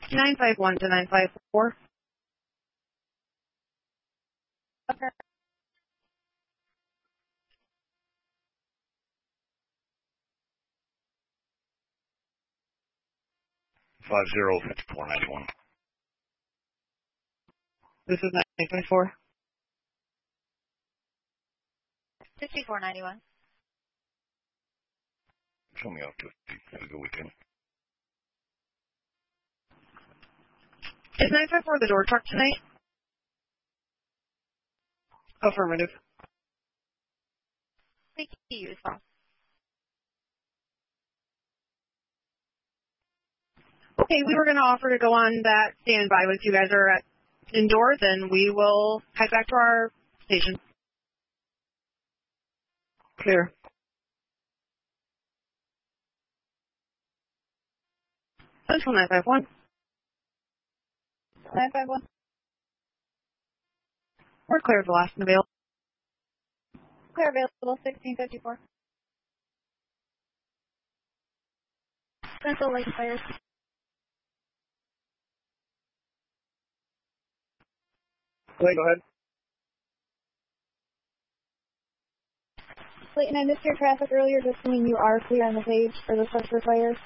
951 to 954. Okay. $50-5491. This is 954. 5491. Show me out to have a good weekend. Is 954 the door truck tonight? Affirmative. Thank you as well. Okay, we were going to offer to go on that standby with you guys are indoors, and we will head back to our station. Clear. Central 951. 951. We're clear of the last and available. Clear available 1654. Central Lake Fires. Go ahead. Clayton, I missed your traffic earlier, just meaning you are clear on the page for the structure fires.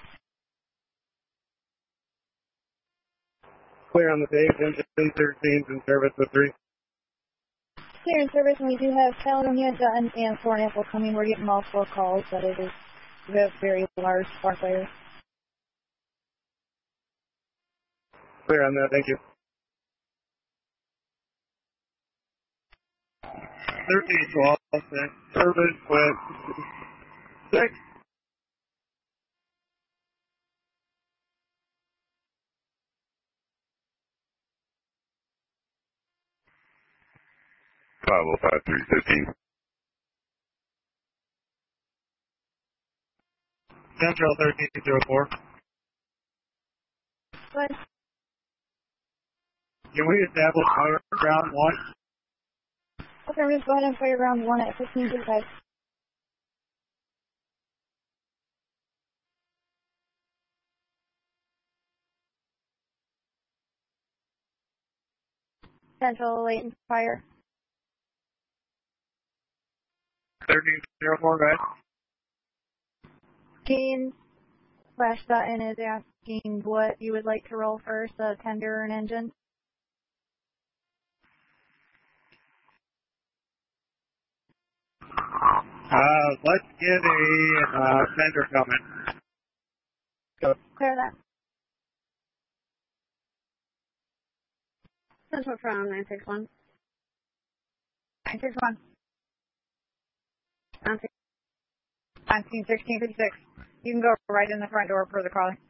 Clear on the page, engine 13 in service with 3. Clear in service, and we do have Caledonia, Dutton, and Thornapple coming. We're getting multiple calls that it is a very large spark fire. Clear on that, thank you. 1312, service with 6. $505-315. Central 1304. What? Can we establish fire ground 1? Okay, we're just go ahead and fire ground 1 at 1525. Central latent fire. 1304, guys. Gene / Dutton is asking what you would like to roll first, a tender or an engine. Let's get a tender coming. Go. Clear that. Central from 961. 961. 1656. You can go right in the front door for the calling.